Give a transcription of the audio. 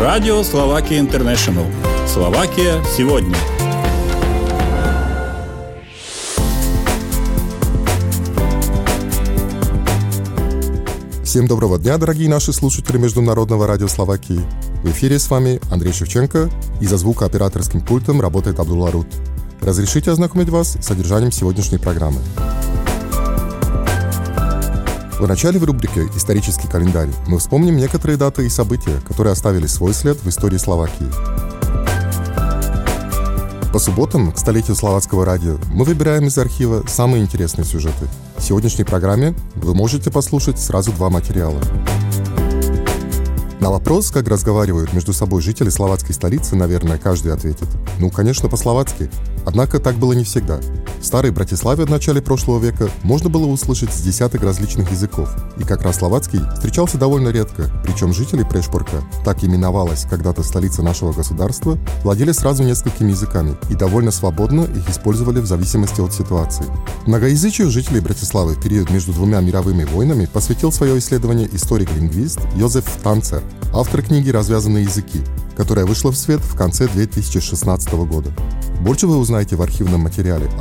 Радио Словакия Интернешнл. Словакия сегодня. Всем доброго дня, дорогие наши слушатели Международного радио Словакии. В эфире с вами Андрей Шевченко, и за звукооператорским пультом работает Абдулла Рут. Разрешите ознакомить вас с содержанием сегодняшней программы. В начале в рубрике «Исторический календарь» мы вспомним некоторые даты и события, которые оставили свой след в истории Словакии. По субботам, к столетию словацкого радио, мы выбираем из архива самые интересные сюжеты. В сегодняшней программе вы можете послушать сразу два материала. На вопрос, как разговаривают между собой жители словацкой столицы, наверное, каждый ответит: ну, конечно, по-словацки. Однако так было не всегда. В старой Братиславе в начале прошлого века можно было услышать с десяток различных языков, и как раз словацкий встречался довольно редко, причем жители Прешпорка, так именовалась когда-то столица нашего государства, владели сразу несколькими языками и довольно свободно их использовали в зависимости от ситуации. Многоязычию жителей Братиславы в период между двумя мировыми войнами посвятил свое исследование историк-лингвист Йозеф Танцер, автор книги «Развязанные языки», которая вышла в свет в конце 2016 года. Больше вы узнаете в архивном материале